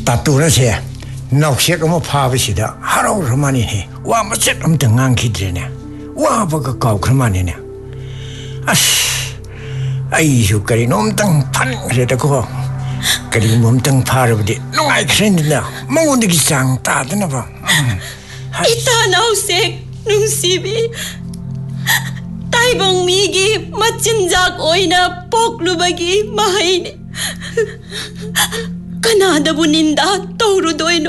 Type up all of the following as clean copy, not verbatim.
따뚜라세 낚시가 뭐 파버시다 하루 그만이 해. 와 뭐셋 엄청 안 기드네. 와 버가 가고 그만이네. 아씨 아이슈 그리 놈땅 판 그래도 그리 몸땅 파르버디 농아이 그랬는데 멍운데 기상 따드나 봐. 이따 나우색 눈시비 따이봉 미기 마친작 오이나 볶루박이 마하이네. Kanada buninda taurudoino.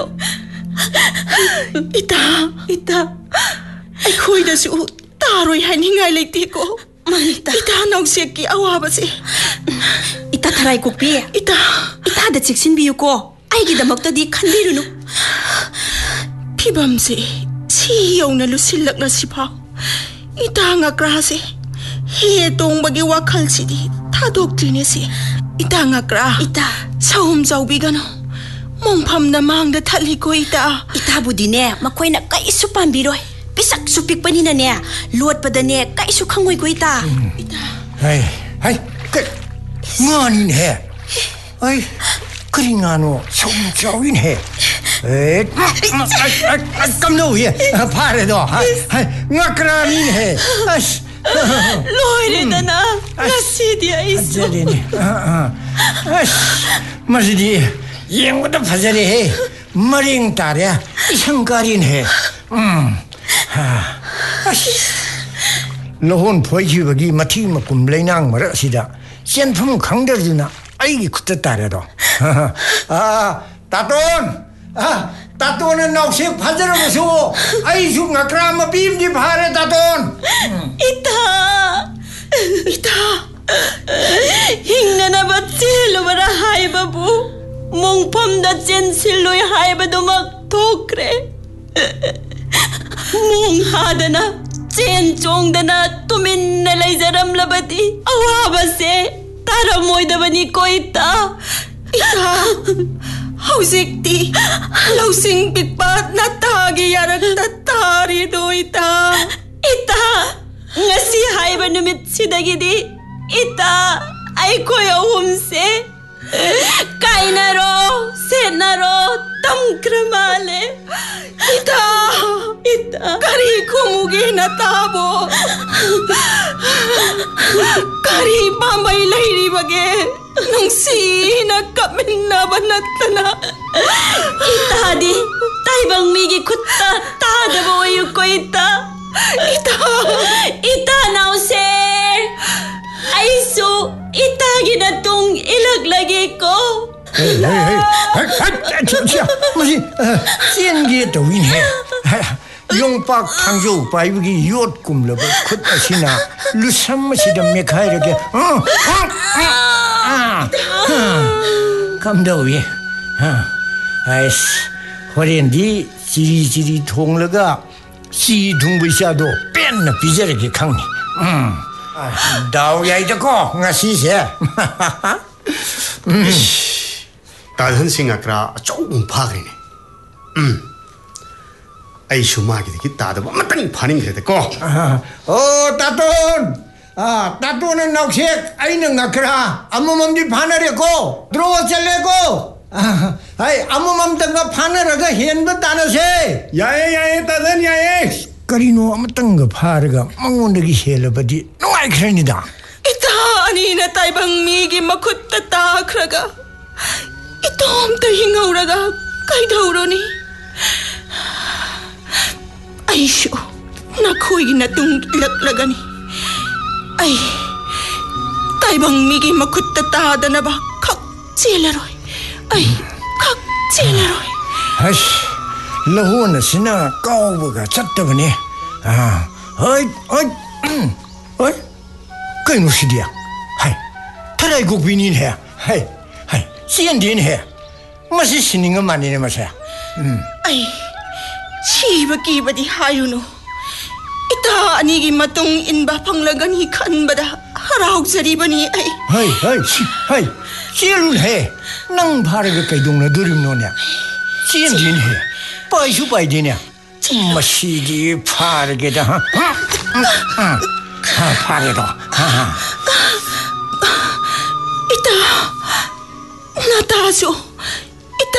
Ita. Ay koy na su taroy haningay liti ko. Manita. Ita nang seki awabasi. Ita taray ko pi. Ita da chiksin biyo ko. Ay gidamak di kanbiru no. Pibamsi siyaw na lusilak na sipaw. Ita nga krasi. Hetong bagi wakal si di tadok dinesi. Ita nga kra. Ita. Sahum zawbi gano. Mongpam na mang da tali ko ita. Ita budi ne. Makoy na kaiso pambiroy. Pisak supik pa nina ne. Luot pa da ne. Kaiso kangoy ko ita. Ita. Ay. Nganin he. Ay. Kari nga no. Sawin he. Kamno he. Pare do. Nga kranin he. As. Loire da na. Nasidi ay iso. As. Masidi. Yang udah fazari he. Maring tarya. Isang karin he. As. Lohon poichi bagi mati makum lainang mara sida. Sianpum kangderduna. Ay kuta tarya do. Taton. Taton은 낚시 파자로 보소. 아이 중 아크라마 빔디 파레 타톤. Ita. Hingna na ba't silo bara hai babu? Mongpam da jen siloy hai badumak tokre. Mong hada na jen chong da na tumin na lay zaram labati. Awa ba se? Tara moy da ba ni ko ita? Ita. Hausik di. Lausing pikpat na tagi yarak tatari do ita. Ita. Ngasi hai ba numit sidagi di. Ita. Ay ko'y ahumse. Kainaro. Senaro. Tamkramale. Ita. Kari kumugi na tabo. Kari bambay lahiri bage. Nung sina kamin na banatana. Ita di. Taibang migi kutta. Tada boyo ko ita. Ita now sir. Aiso. Ita ginatong ilaglagi ko. Hey. Masih siengi to win he. 용박 탕조 바이브기 요트 꿈러버 콧다시나 루삼마시다 메카이르게 감다위 아이스 호렌디 지리지리 통러가 시둥부샤도 뺀나 비저르게 강니 다우야이다고 nga시세 다른 생각라 조금 파그리네 아이 슈마기 되기 다도 맞다니 파닝 그래도 따톤은 낚시에 아이는 나크라 아무맘디 파나래고 들어와잘래고 아이 아무맘든가 파나라가 현부 따너세 야예 따든 야예 그리노 아무튼가 파르가 망운데기 헬러버디 농아이 그러니다 Ita anina taibang migi makutta kraga. Itom tahingaw raga kay dauroni. Aisyo, nakuy na tong laglagani. Ay, taibang migi makutta na ba kak silaroy. Ay, kak silaroy. 아이씨, 러후는 시나 까오버가 쳤더니 어이, 그이 무시디야. 하이, 타라이 국빈인 해. 하이, 시엔딘 해. 맛이 신인 거 많이네 마셔. Ay, siba-kiba di hayo no. Ita anigi matong inba panglagani kan bada harahog sa riba ni ay. 하이, 시엘룬 해. 낭 바르가 까이동나 드림 노냐. 시엔딘 해. 빠이슈 빠이디냐. 마시디 파르게다. 파르도. Ita, nataso.